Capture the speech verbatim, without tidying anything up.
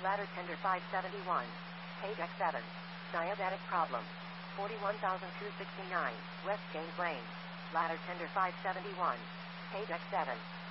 Ladder tender five seventy-one. Page X seven. Diabetic problem. forty-one thousand two hundred sixty-nine. West James Lane. Ladder tender five seventy-one. Page X seven.